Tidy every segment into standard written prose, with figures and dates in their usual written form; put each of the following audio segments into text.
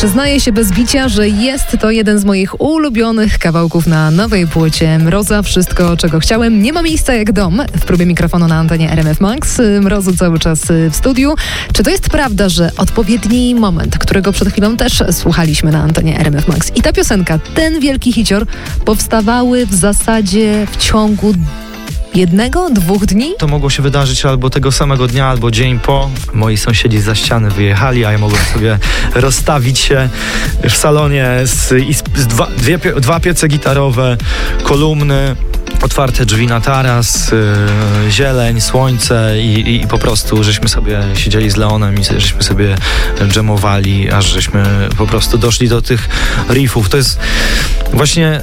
Przyznaję się bez bicia, że jest to jeden z moich ulubionych kawałków na nowej płycie Mroza. Wszystko, czego chciałem. Nie ma miejsca jak dom w próbie mikrofonu na antenie RMF Max. Mrozu cały czas w studiu. Czy to jest prawda, że odpowiedni moment, którego przed chwilą też słuchaliśmy na antenie RMF Max i ta piosenka, ten wielki hicior, powstawały w zasadzie w ciągu 1-2 dni? To mogło się wydarzyć albo tego samego dnia, albo dzień po. Moi sąsiedzi za ściany wyjechali, a ja mogłem sobie rozstawić się w salonie dwa piece gitarowe, kolumny, otwarte drzwi na taras, zieleń, słońce i po prostu żeśmy sobie siedzieli z Leonem i żeśmy sobie dżemowali, aż żeśmy po prostu doszli do tych riffów. To jest właśnie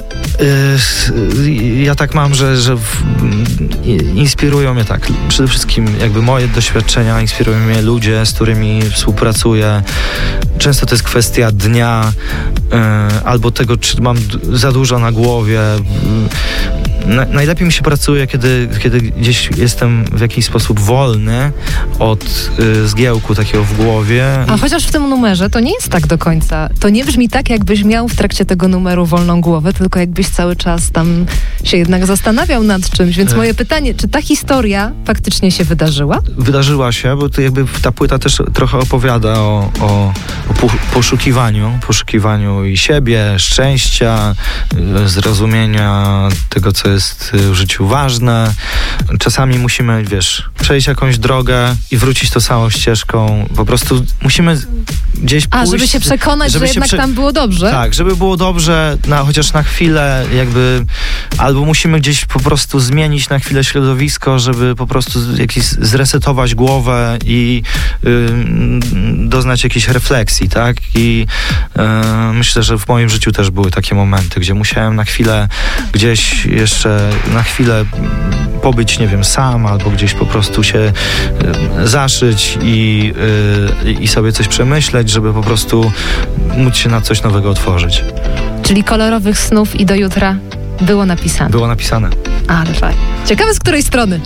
ja tak mam, że inspirują mnie tak. Przede wszystkim jakby moje doświadczenia, inspirują mnie ludzie, z którymi współpracuję. Często to jest kwestia dnia albo tego, czy mam za dużo na głowie. Najlepiej mi się pracuje, kiedy gdzieś jestem w jakiś sposób wolny od zgiełku takiego w głowie. A chociaż w tym numerze to nie jest tak do końca. To nie brzmi tak, jakbyś miał w trakcie tego numeru wolną głowę, tylko jakbyś cały czas tam się jednak zastanawiał nad czymś. Więc moje pytanie, czy ta historia faktycznie się wydarzyła? Wydarzyła się, bo to jakby ta płyta też trochę opowiada o poszukiwaniu i siebie, szczęścia, zrozumienia tego, co jest w życiu ważne. Czasami musimy, przejść jakąś drogę i wrócić tą samą ścieżką. Po prostu musimy gdzieś pójść. Żeby się przekonać, że jednak tam było dobrze? Tak, żeby było dobrze, chociaż na chwilę albo musimy gdzieś po prostu zmienić na chwilę środowisko, żeby po prostu zresetować głowę i doznać jakiejś refleksji, tak? I myślę, że w moim życiu też były takie momenty, gdzie musiałem na chwilę gdzieś jeszcze pobyć, sam, albo gdzieś po prostu się zaszyć i sobie coś przemyśleć, żeby po prostu móc się na coś nowego otworzyć. Czyli kolorowych snów i do jutra było napisane. Było napisane. Ale fajnie. Ciekawe, z której strony?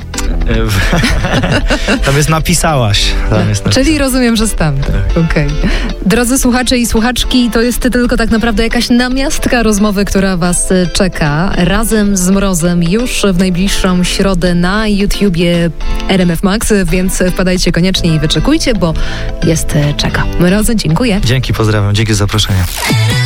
Tam jest napisałaś. Czyli rozumiem, że stamtąd. Okej. Drodzy słuchacze i słuchaczki, to jest tylko tak naprawdę jakaś namiastka rozmowy, która was czeka razem z Mrozem już w najbliższą środę na YouTubie RMF Max, więc wpadajcie koniecznie i wyczekujcie, bo jest czeka. Mrozy, dziękuję. Dzięki, pozdrawiam. Dzięki za zaproszenie.